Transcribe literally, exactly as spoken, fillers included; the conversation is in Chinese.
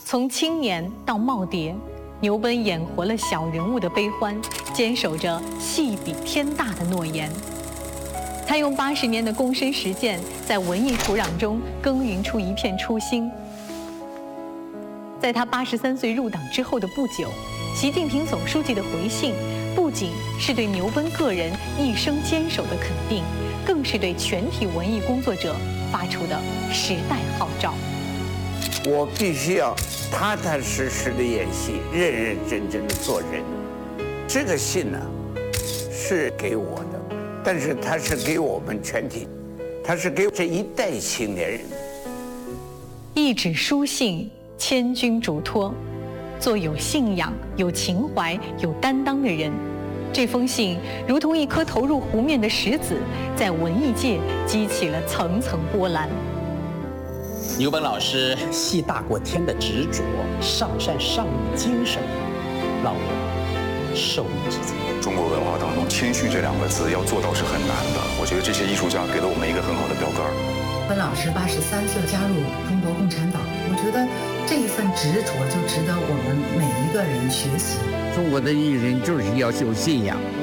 从青年到耄耋，牛奔演活了小人物的悲欢，坚守着戏比天大的诺言。他用八十年的躬身实践，在文艺土壤中耕耘出一片初心。在他八十三岁入党之后的不久，习近平总书记的回信，不仅是对牛奔个人一生坚守的肯定，更是对全体文艺工作者发出的时代号召。 我必须要踏踏实实的演戏，认认真真的做人。这个信呢，是给我的，但是它是给我们全体，它是给这一代青年人。 一纸书信，千钧嘱托，做有信仰、有情怀、有担当的人。这封信如同一颗投入湖面的石子，在文艺界激起了层层波澜。 牛奔老师戏大过天的执着，上善上义精神，让我受益匪浅。 中国文化当中，谦虚这两个字要做到是很难的。我觉得这些艺术家给了我们一个很好的标杆。 奔老师八十三岁加入中国共产党，我觉得这一份执着就值得我们每一个人学习。 中国的艺人就是要有信仰。